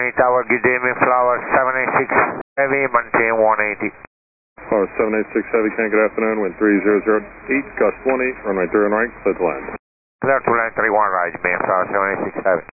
Miami Tower, good day, Mayflower 786 Heavy, maintain 180. Flower 786 Heavy, can good afternoon, wind 3008, gust 20, runway 3 right, clear to land. Clear to land 31 right, Mayflower 786 Heavy.